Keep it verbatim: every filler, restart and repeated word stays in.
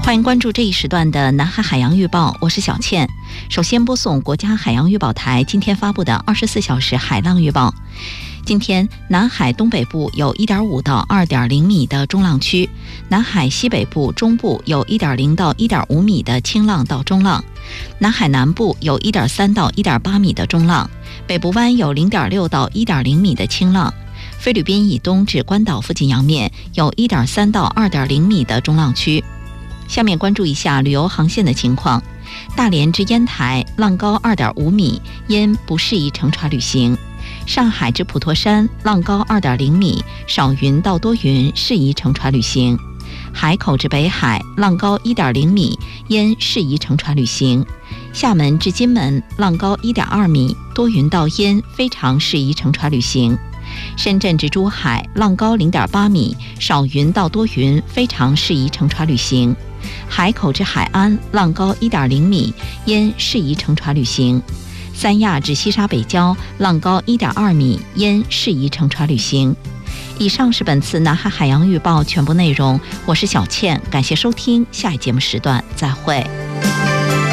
欢迎关注这一时段的南海海洋预报，我是小倩。首先播送国家海洋预报台今天发布的二十四小时海浪预报。今天南海东北部有 一点五到二点零米的中浪区，南海西北部、中部有 一点零到一点五米的轻浪到中浪，南海南部有 一点三到一点八米的中浪，北部湾有 零点六到一点零米的轻浪，菲律宾以东至关岛附近洋面有 一点三到二点零米的中浪区。下面关注一下旅游航线的情况。大连至烟台浪高 二点五米，因不适宜乘船旅行。上海至普陀山浪高 二点零米，少云到多云，适宜乘船旅行。海口至北海浪高 一点零米，因适宜乘船旅行。厦门至金门浪高 一点二米，多云到阴，非常适宜乘船旅行。深圳至珠海浪高 零点八米，少云到多云，非常适宜乘船旅行。海口至海安浪高 一点零米，因适宜乘船旅行。三亚至西沙北礁浪高 一点二米，因适宜乘船旅行。以上是本次南海海洋预报全部内容，我是小倩，感谢收听，下一节目时段再会。